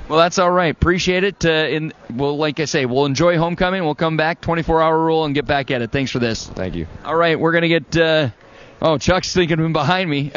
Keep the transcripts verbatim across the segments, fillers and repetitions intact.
Well, that's all right. Appreciate it. Uh, in, well, like I say, we'll enjoy homecoming. We'll come back, twenty-four hour rule, and get back at it. Thanks for this. Thank you. All right, we're going to get... Uh, Oh, Chuck's thinking from behind me.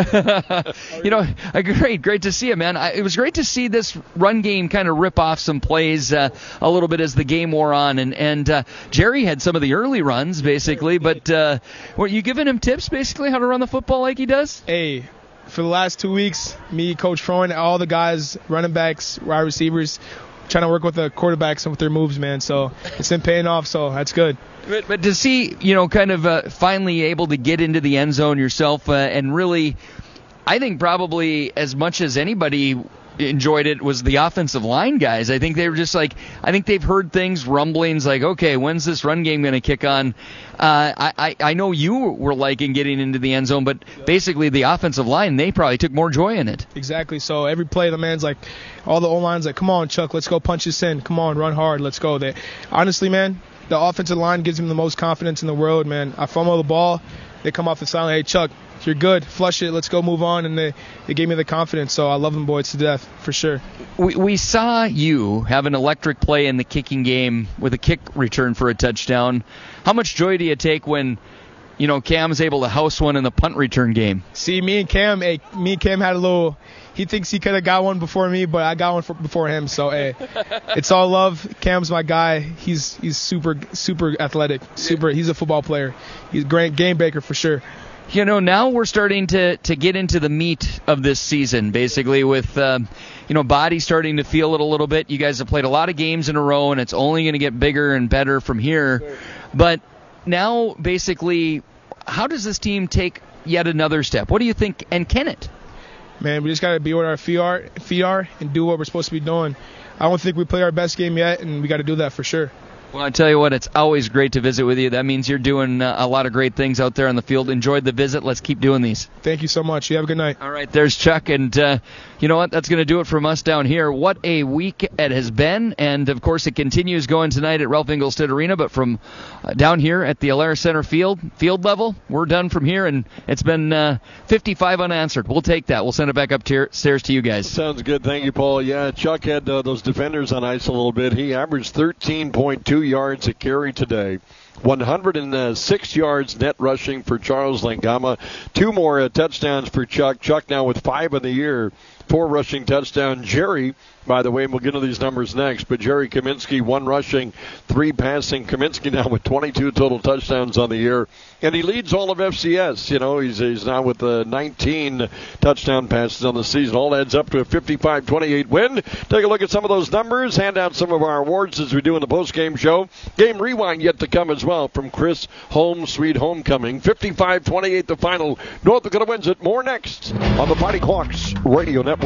you know, great, great to see you, man. I, it was great to see this run game kind of rip off some plays uh, a little bit as the game wore on. And, and uh, Jerry had some of the early runs, basically. But uh, were you giving him tips, basically, how to run the football like he does? Hey, for the last two weeks, me, Coach Freund, all the guys, running backs, wide receivers, trying to work with the quarterbacks and with their moves, man. So it's been paying off, so that's good. But, but to see, you know, kind of uh, finally able to get into the end zone yourself uh, and really, I think probably as much as anybody enjoyed it was the offensive line guys. I think they were just like, I think they've heard things, rumblings like, okay, when's this run game going to kick on? Uh, I, I, I know you were liking getting into the end zone, but basically the offensive line, they probably took more joy in it. Exactly. So every play, the man's like, all the O-line's like, come on, Chuck, let's go punch this in. Come on, run hard, let's go. They, honestly, man, the offensive line gives him the most confidence in the world, man. I fumble the ball, they come off the sideline, hey, Chuck, you're good, flush it, let's go move on, and they, they gave me the confidence, so I love them boys to death, for sure. We, we saw you have an electric play in the kicking game with a kick return for a touchdown. How much joy do you take when, you know, Cam's able to house one in the punt return game? See, me and Cam, hey, me and Cam had a little, he thinks he could have got one before me, but I got one for, before him, so, hey, it's all love. Cam's my guy. He's he's super, super athletic, super, he's a football player. He's a great game breaker for sure. You know, now we're starting to, to get into the meat of this season, basically, with, um, you know, body starting to feel it a little bit. You guys have played a lot of games in a row, and it's only going to get bigger and better from here. But now, basically, how does this team take yet another step? What do you think, and can it? Man, we just got to be where our feet are, feet are and do what we're supposed to be doing. I don't think we played our best game yet, and we got to do that for sure. Well, I tell you what, it's always great to visit with you. That means you're doing uh, a lot of great things out there on the field. Enjoyed the visit. Let's keep doing these. Thank you so much. You have a good night. All right, there's Chuck, and uh, you know what? That's going to do it from us down here. What a week it has been, and of course it continues going tonight at Ralph Engelstad Arena, but from uh, down here at the Alaris Center field, field level, we're done from here, and it's been uh, fifty-five unanswered. We'll take that. We'll send it back upstairs to you guys. Sounds good. Thank you, Paul. Yeah, Chuck had uh, those defenders on ice a little bit. He averaged thirteen point two yards a carry today. one hundred six yards net rushing for Charles Langama. Two more uh, touchdowns for Chuck. Chuck now with five of the year. Four rushing touchdowns. Jerry, by the way, and we'll get into these numbers next, but Jerry Kaminsky, one rushing, three passing. Kaminsky now with twenty-two total touchdowns on the year. And he leads all of F C S. You know, he's, he's now with uh, nineteen touchdown passes on the season. All adds up to a fifty-five twenty-eight win. Take a look at some of those numbers. Hand out some of our awards as we do in the postgame show. Game rewind yet to come as well from Chris Home Sweet Homecoming. fifty-five twenty-eight the final. North Dakota wins it. More next on the Fighting Hawks Radio Network.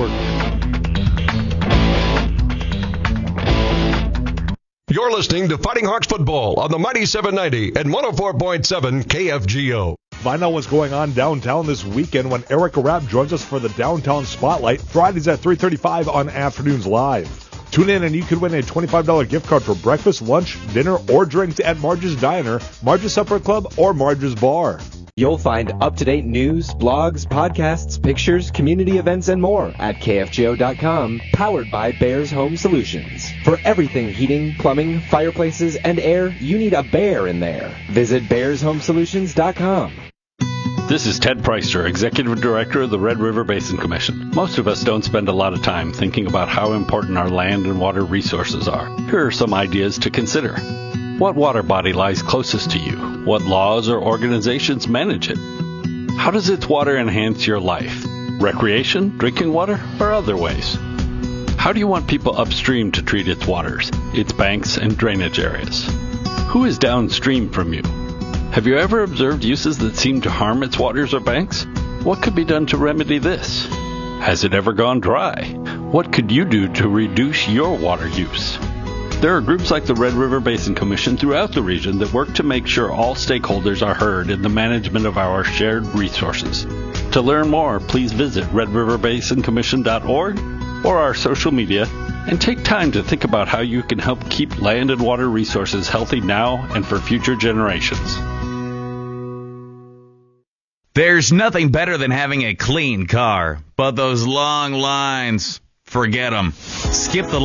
You're listening to Fighting Hawks Football on the Mighty seven ninety and one oh four point seven K F G O. Find out what's going on downtown this weekend when Erica Rapp joins us for the Downtown Spotlight, Fridays at three thirty-five on Afternoons Live. Tune in and you could win a twenty-five dollars gift card for breakfast, lunch, dinner, or drinks at Marge's Diner, Marge's Supper Club, or Marge's Bar. You'll find up-to-date news, blogs, podcasts, pictures, community events, and more at K F G O dot com, powered by Bears Home Solutions. For everything heating, plumbing, fireplaces, and air, you need a bear in there. Visit Bears Home Solutions dot com. This is Ted Preister, Executive Director of the Red River Basin Commission. Most of us don't spend a lot of time thinking about how important our land and water resources are. Here are some ideas to consider. What water body lies closest to you? What laws or organizations manage it? How does its water enhance your life? Recreation, drinking water, or other ways? How do you want people upstream to treat its waters, its banks, and drainage areas? Who is downstream from you? Have you ever observed uses that seem to harm its waters or banks? What could be done to remedy this? Has it ever gone dry? What could you do to reduce your water use? There are groups like the Red River Basin Commission throughout the region that work to make sure all stakeholders are heard in the management of our shared resources. To learn more, please visit red river basin commission dot org or our social media and take time to think about how you can help keep land and water resources healthy now and for future generations. There's nothing better than having a clean car, but those long lines, forget them. Skip the